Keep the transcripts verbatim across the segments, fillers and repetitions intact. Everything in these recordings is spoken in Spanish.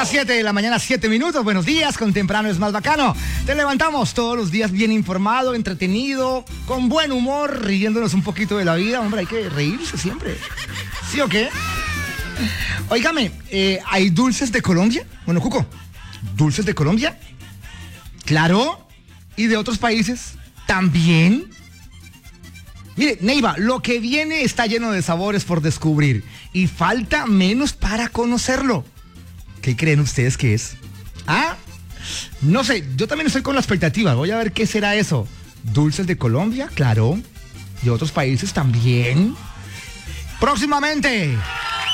las siete de la mañana, siete minutos. Buenos días, con temprano es más bacano. Te levantamos todos los días bien informado, entretenido, con buen humor, riéndonos un poquito de la vida. Hombre, hay que reírse siempre. ¿Sí o qué? Óigame, eh, ¿hay dulces de Colombia? Bueno, Cuco, ¿dulces de Colombia? Claro. ¿Y de otros países? También. Mire, Neiva, lo que viene está lleno de sabores por descubrir y falta menos para conocerlo. ¿Qué creen ustedes que es? Ah, no sé, yo también estoy con la expectativa. Voy a ver qué será eso. ¿Dulces de Colombia? Claro. ¿Y otros países también? Próximamente. Eh,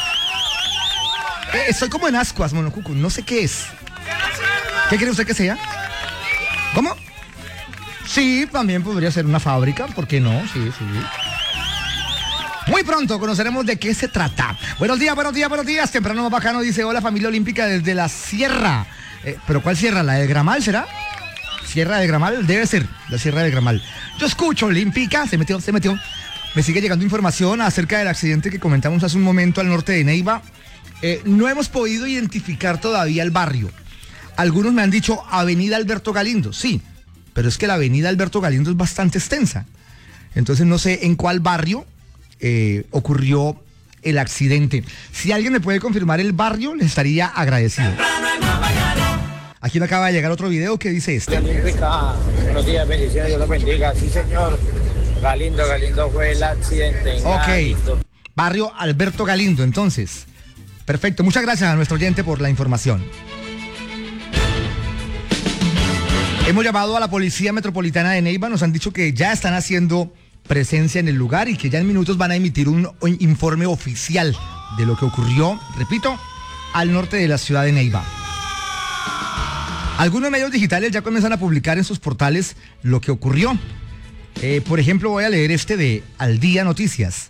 estoy como en ascuas, Monocuco, no sé qué es. ¿Qué cree usted que sea? ¿Cómo? Sí, también podría ser una fábrica, ¿por qué no? Sí, sí. Muy pronto conoceremos de qué se trata. Buenos días, buenos días, buenos días. Temprano más bacano dice, hola familia olímpica desde la sierra. Eh, ¿Pero cuál sierra? ¿La de Gramal será? ¿Sierra de Gramal? Debe ser, la sierra de Gramal. Yo escucho olímpica, se metió, se metió. Me sigue llegando información acerca del accidente que comentamos hace un momento al norte de Neiva. Eh, no hemos podido identificar todavía el barrio. Algunos me han dicho Avenida Alberto Galindo, sí. Pero es que la avenida Alberto Galindo es bastante extensa. Entonces no sé en cuál barrio eh, ocurrió el accidente. Si alguien me puede confirmar el barrio, les estaría agradecido. Aquí me acaba de llegar otro video que dice este. Buenos días, bendiciones, Dios los bendiga. Sí, señor. Galindo, Galindo fue el accidente. En ok. Galindo. Barrio Alberto Galindo, entonces. Perfecto. Muchas gracias a nuestro oyente por la información. Hemos llamado a la Policía Metropolitana de Neiva, nos han dicho que ya están haciendo presencia en el lugar y que ya en minutos van a emitir un, un informe oficial de lo que ocurrió, repito, al norte de la ciudad de Neiva. Algunos medios digitales ya comienzan a publicar en sus portales lo que ocurrió. Eh, por ejemplo, voy a leer este de Al Día Noticias.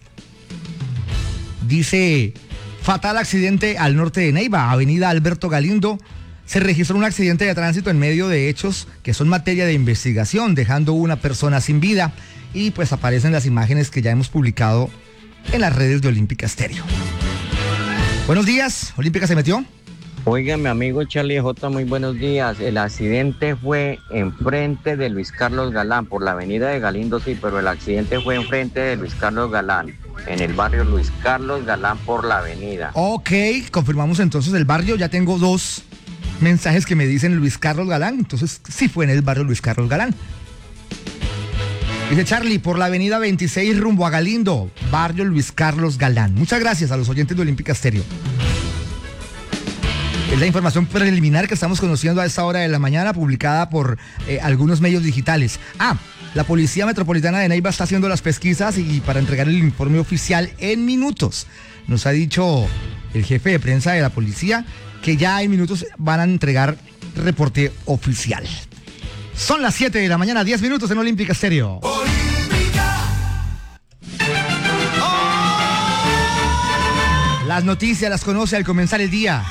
Dice, fatal accidente al norte de Neiva, avenida Alberto Galindo. Se registró un accidente de tránsito en medio de hechos que son materia de investigación, dejando una persona sin vida. Y pues aparecen las imágenes que ya hemos publicado en las redes de Olímpica Estéreo. Buenos días, Olímpica se metió. Oiga, mi amigo Charlie J, muy buenos días. El accidente fue enfrente de Luis Carlos Galán, por la avenida de Galindo, sí, pero el accidente fue enfrente de Luis Carlos Galán, en el barrio Luis Carlos Galán por la avenida. Ok, confirmamos entonces el barrio, ya tengo dos mensajes que me dicen Luis Carlos Galán, entonces sí fue en el barrio Luis Carlos Galán. Dice Charlie, por la avenida veintiséis rumbo a Galindo, barrio Luis Carlos Galán. Muchas gracias a los oyentes de Olímpica Estéreo. Es la información preliminar que estamos conociendo a esta hora de la mañana, publicada por eh, algunos medios digitales. Ah, la Policía Metropolitana de Neiva está haciendo las pesquisas y, y para entregar el informe oficial en minutos. Nos ha dicho el jefe de prensa de la policía que ya en minutos van a entregar reporte oficial. Son las siete de la mañana, diez minutos en Olímpica Estéreo. ¡Olímpica! ¡Oh! Las noticias las conoce al comenzar el día.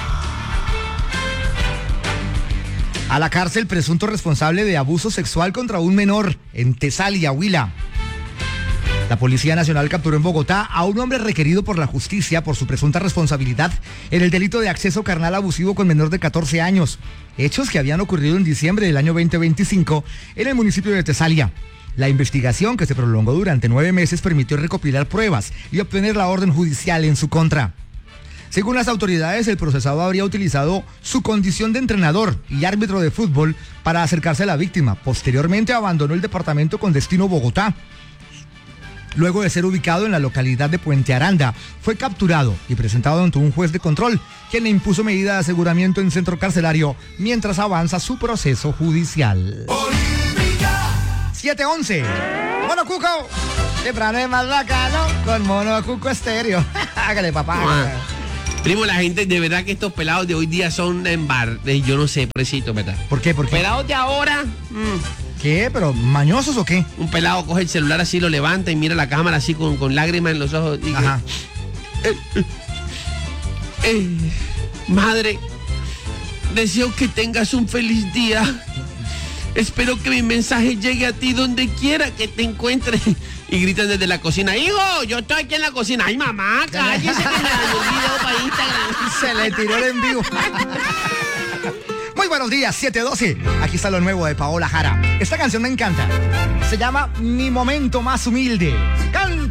A la cárcel presunto responsable de abuso sexual contra un menor en Tesalia, Huila. La Policía Nacional capturó en Bogotá a un hombre requerido por la justicia por su presunta responsabilidad en el delito de acceso carnal abusivo con menor de catorce años. Hechos que habían ocurrido en diciembre del año veinte veinticinco en el municipio de Tesalia. La investigación, que se prolongó durante nueve meses, permitió recopilar pruebas y obtener la orden judicial en su contra. Según las autoridades, el procesado habría utilizado su condición de entrenador y árbitro de fútbol para acercarse a la víctima. Posteriormente abandonó el departamento con destino Bogotá. Luego de ser ubicado en la localidad de Puente Aranda, fue capturado y presentado ante un juez de control, quien le impuso medida de aseguramiento en centro carcelario mientras avanza su proceso judicial. siete once. Mono Cuco. Temprano es más bacano con Mono Cuco Estéreo. Hágale, papá. Primo, la gente, de verdad que estos pelados de hoy día son en bar. Yo no sé, precito, ¿verdad? ¿Por qué? ¿Por qué? Pelados de ahora. Mmm. ¿Qué? ¿Pero mañosos o qué? Un pelado coge el celular así, lo levanta y mira la cámara así con, con lágrimas en los ojos. Y Ajá. Que, eh, eh, eh, madre, deseo que tengas un feliz día. Espero que mi mensaje llegue a ti donde quiera que te encuentres y gritan desde la cocina, hijo, yo estoy aquí en la cocina. Ay, mamá, cállese que me dañó el video para Instagram. Se le tiró el en vivo. Muy buenos días, siete doce. Aquí está lo nuevo de Paola Jara. Esta canción me encanta. Se llama Mi Momento Más Humilde. Canta.